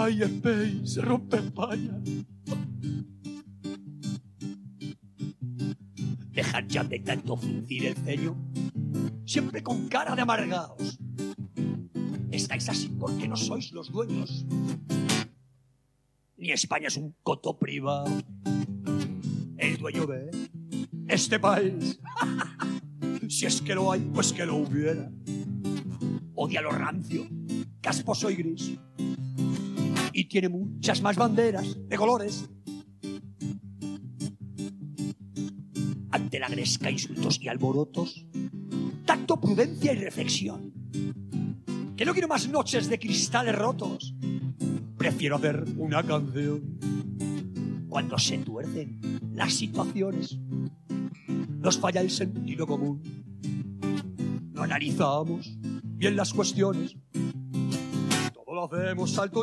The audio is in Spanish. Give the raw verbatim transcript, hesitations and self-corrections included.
Ay, Spain, se rompe España. Dejad ya de tanto fruncir el ceño, siempre con cara de amargaos. Estáis así porque no sois los dueños. Ni España es un coto privado. El dueño de este país. Si es que lo hay, pues que lo hubiera. Odia lo rancio, casposo y gris. Y tiene muchas más banderas de colores. Ante la gresca, insultos y alborotos, tacto, prudencia y reflexión. Que no quiero más noches de cristales rotos. Prefiero hacer una canción. Cuando se tuercen las situaciones, nos falla el sentido común. No analizamos bien las cuestiones. Todo lo hacemos salto